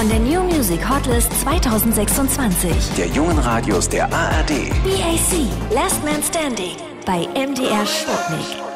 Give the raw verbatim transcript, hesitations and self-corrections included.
von der New Music Hotlist zwanzig sechsundzwanzig. Der jungen Radios der A R D. B A C, Last Man Standing bei M D R Sputnik.